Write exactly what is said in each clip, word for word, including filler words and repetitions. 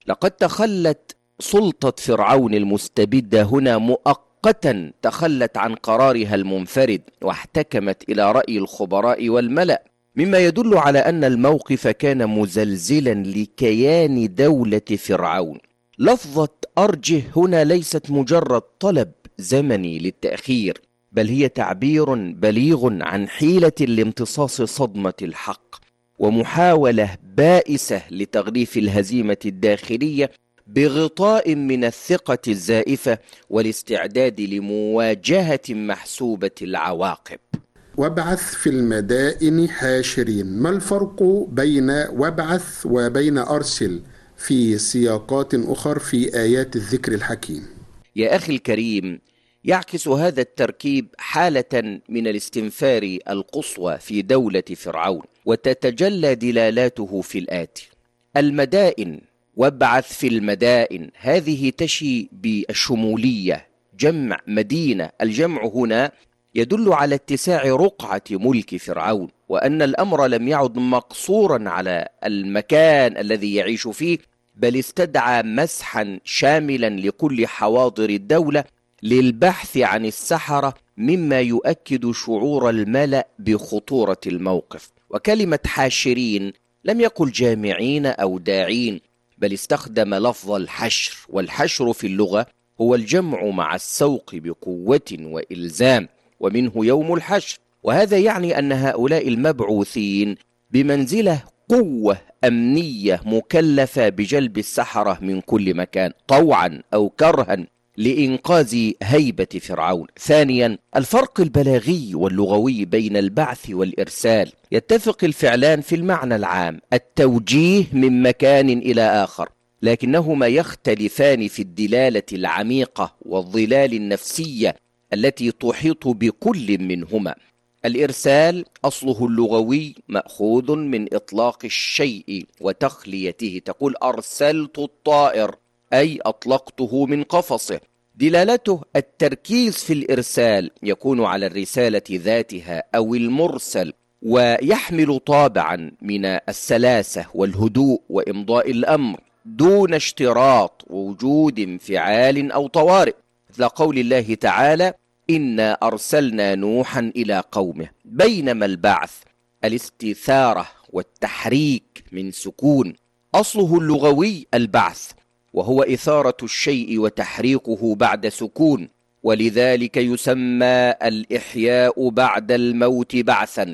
لقد تخلت سلطة فرعون المستبدة هنا مؤقتا، تخلت عن قرارها المنفرد واحتكمت إلى رأي الخبراء والملأ، مما يدل على أن الموقف كان مزلزلا لكيان دولة فرعون. لفظة أرجه هنا ليست مجرد طلب زمني للتأخير، بل هي تعبير بليغ عن حيلة لامتصاص صدمة الحق، ومحاولة بائسة لتغليف الهزيمة الداخلية بغطاء من الثقة الزائفة والاستعداد لمواجهة محسوبة العواقب. وابعث في المدائن حاشرين، ما الفرق بين وابعث وبين أرسل في سياقات أخرى في آيات الذكر الحكيم؟ يا أخي الكريم، يعكس هذا التركيب حالة من الاستنفار القصوى في دولة فرعون، وتتجلى دلالاته في الآتي: المدائن، وابعث في المدائن، هذه تشي بالشمولية، جمع مدينة. الجمع هنا يدل على اتساع رقعة ملك فرعون، وأن الأمر لم يعد مقصورا على المكان الذي يعيش فيه، بل استدعى مسحا شاملا لكل حواضر الدولة للبحث عن السحرة، مما يؤكد شعور الملأ بخطورة الموقف. وكلمة حاشرين لم يقل جامعين أو داعين، بل استخدم لفظ الحشر، والحشر في اللغة هو الجمع مع السوق بقوة وإلزام، ومنه يوم الحشر. وهذا يعني أن هؤلاء المبعوثين بمنزلة قوة أمنية مكلفة بجلب السحرة من كل مكان طوعا أو كرها لإنقاذ هيبة فرعون. ثانيا، الفرق البلاغي واللغوي بين البعث والإرسال. يتفق الفعلان في المعنى العام، التوجيه من مكان إلى آخر، لكنهما يختلفان في الدلالة العميقة والظلال النفسية التي تحيط بكل منهما. الإرسال أصله اللغوي مأخوذ من إطلاق الشيء وتخليته، تقول أرسلت الطائر أي أطلقته من قفصه. دلالته التركيز في الإرسال يكون على الرسالة ذاتها أو المرسل، ويحمل طابعا من السلاسة والهدوء وإمضاء الأمر دون اشتراط وجود انفعال أو طوارئ، مثل قول الله تعالى إنا أرسلنا نوحا إلى قومه. بينما البعث الاستثارة والتحريك من سكون، أصله اللغوي البعث، وهو إثارة الشيء وتحريكه بعد سكون، ولذلك يسمى الإحياء بعد الموت بعثا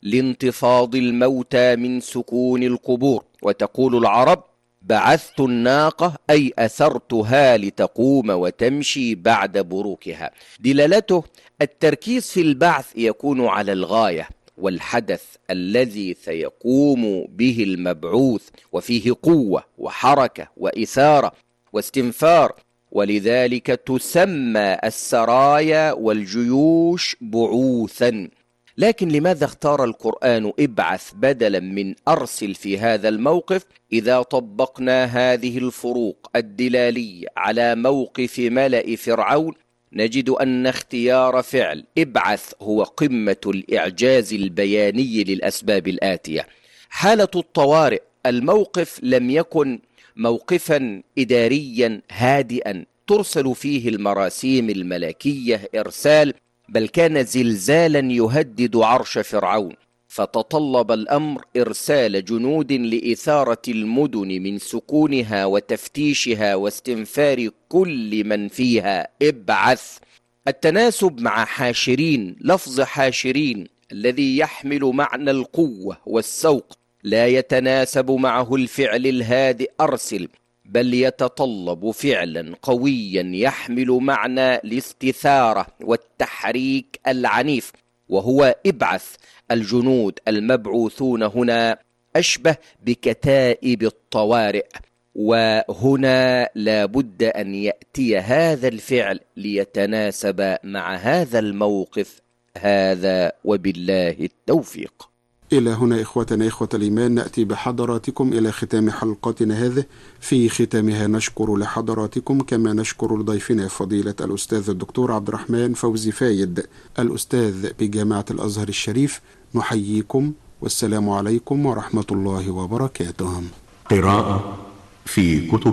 لانتفاض الموتى من سكون القبور. وتقول العرب بعثت الناقة أي أثرتها لتقوم وتمشي بعد بروكها. دلالته التركيز في البعث يكون على الغاية والحدث الذي سيقوم به المبعوث، وفيه قوة وحركة وإثارة واستنفار، ولذلك تسمى السرايا والجيوش بعوثا. لكن لماذا اختار القرآن ابعث بدلا من أرسل في هذا الموقف؟ إذا طبقنا هذه الفروق الدلالية على موقف ملأ فرعون، نجد أن اختيار فعل ابعث هو قمة الإعجاز البياني للأسباب الآتية. حالة الطوارئ، الموقف لم يكن موقفا إداريا هادئا ترسل فيه المراسيم الملكية إرسال، بل كان زلزالا يهدد عرش فرعون، فتطلب الأمر إرسال جنود لإثارة المدن من سكونها وتفتيشها واستنفار كل من فيها. ابعث. التناسب مع حاشرين، لفظ حاشرين الذي يحمل معنى القوة والسوق لا يتناسب معه الفعل الهادئ أرسل، بل يتطلب فعلا قويا يحمل معنى الاستثارة والتحريك العنيف، وهو ابعث. الجنود المبعوثون هنا أشبه بكتائب الطوارئ، وهنا لا بد أن يأتي هذا الفعل ليتناسب مع هذا الموقف. هذا وبالله التوفيق. إلى هنا إخوتنا إخوة الإيمان نأتي بحضراتكم إلى ختام حلقتنا هذه. في ختامها نشكر لحضراتكم كما نشكر لضيفنا فضيلة الأستاذ الدكتور عبد الرحمن فوزي فايد الأستاذ بجامعة الأزهر الشريف. نحييكم والسلام عليكم ورحمة الله وبركاته. قراءة في كتب